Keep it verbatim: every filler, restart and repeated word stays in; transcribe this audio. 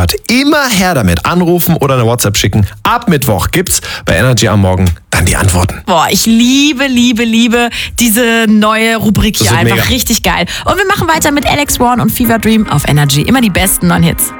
gehört. Immer her damit. Anrufen oder eine WhatsApp schicken. Ab Mittwoch gibt's bei Energy am Morgen dann die Antworten. Boah, ich liebe, liebe, liebe diese neue Rubrik hier. Einfach mega. Richtig geil. Und wir machen weiter mit Alex Warren und Fever Dream auf Energy. Immer die besten neuen Hits.